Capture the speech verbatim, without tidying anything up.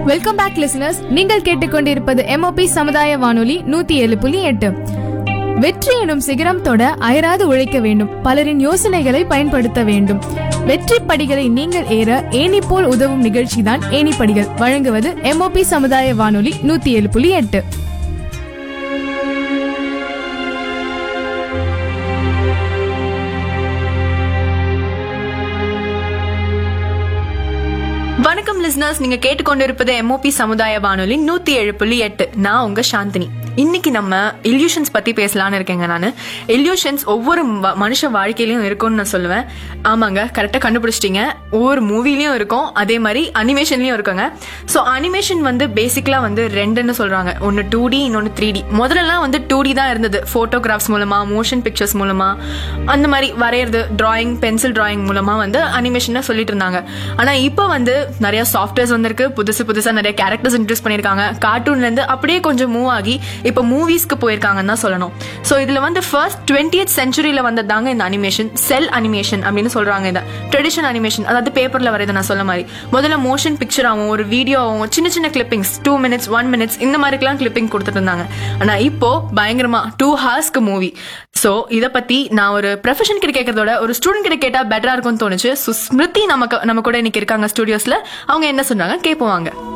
Welcome back listeners. நீங்கள் கேட்டுக்கொண்டிருப்பது MOP சமுதாய வானொலி நூத்தி ஏழு புள்ளி எட்டு. வெற்றி எனும் சிகரம் தொட அயராது உழைக்க வேண்டும். பலரின் யோசனைகளை பயன்படுத்த வேண்டும். வெற்றி படிகளை நீங்கள் ஏற ஏணி போல் உதவும் நிகழ்ச்சிதான் ஏணிப்படிகள். வழங்குவது எம்ஓபி சமுதாய வானொலி நூத்தி ஏழு புள்ளி எட்டு. வணக்கம் லிசனர்ஸ், நீங்க கேட்டுக்கொண்டிருப்பது எம்ஓபி சமுதாய வானொலி நூத்தி ஏழு புள்ளி எட்டு. நான் உங்க சாந்தினி. இன்னைக்கு நம்ம இல்யூஷன்ஸ் பத்தி பேசலான்னு இருக்கேங்க. நான் இல்யூஷன்ஸ் ஒவ்வொரு மனுஷ வாழ்க்கையிலயும் இருக்கும்னு நான் சொல்லுவேன். ஆமாங்க, கரெக்டா கண்டுபிடிச்சிட்டீங்க. ஒவ்வொரு மூவிலயும் இருக்கும், அதே மாதிரி அனிமேஷன்லயும் இருக்குங்க. ஸோ அனிமேஷன் வந்து பேசிக்கலா வந்து ரெண்டுன்னு சொல்றாங்க. ஒன்னு டூ டி, இன்னொன்னு த்ரீ டி. முதல்லலாம் வந்து டூ டி தான் இருந்தது. போட்டோகிராஃப்ஸ் மூலமா, மோஷன் பிக்சர்ஸ் மூலமா, அந்த மாதிரி வரையறது, டிராயிங், பென்சில் டிராயிங் மூலமா வந்து அனிமேஷன் சொல்லிட்டு இருந்தாங்க. ஆனா இப்போ வந்து நிறைய சாஃப்ட்வேர்ஸ் வந்திருக்கு. புதுசு புதுசா நிறைய கேரக்டர்ஸ் இன்ட்ரோடியூஸ் பண்ணிருக்காங்க. கார்ட்டூன்ல இருந்து அப்படியே கொஞ்சம் மூவ் ஆகி இப்ப மூவிஸ்க்கு போயிருக்காங்கன்னு தான் சொல்லணும். சோ இதுல வந்து ஃபர்ஸ்ட் டுவெண்டியத் செஞ்சுரியில வந்ததாங்க இந்த அனிமேஷன். செல் அனிமேஷன் அப்படின்னு சொல்றாங்க. இந்த ட்ரெடிஷனல் அனிமேஷன், அதாவது பேப்பர்ல வரையதை நான் சொல்ல மாதிரி. முதல்ல மோஷன் பிக்சர் ஆகும், ஒரு வீடியோ ஆகும், சின்ன சின்ன clippings, two minutes one minutes இந்த மாதிரிலாம் கிளிப்பிங் கொடுத்துட்டு இருந்தாங்க. ஆனா இப்போ பயங்கரமா டூ ஹார்ஸ்க்கு மூவி. சோ இத பத்தி நான் ஒரு ப்ரொஃபஷன் கிட்ட கேட்கறதோட ஒரு ஸ்டூடெண்ட் கிட்ட கேட்டா பெட்டரா இருக்கும்னு தோணுச்சு. ஸ்மிருதி நமக்கு நம்ம கூட இன்னைக்கு இருக்காங்க ஸ்டுடியோஸ்ல. அவங்க என்ன சொன்னாங்க கேட்போம் வாங்க.